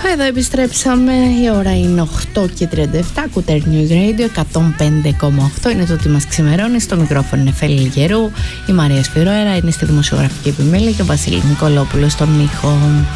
Εδώ επιστρέψαμε, η ώρα είναι 8:37, ακούτε News Radio 105,8, είναι το τι μας ξημερώνει. Στο μικρόφωνο είναι Φέλη Λιγερού, η Μαρία Σφυρώερα είναι στη δημοσιογραφική επιμέλεια και ο Βασίλης Νικολόπουλος στον ήχο.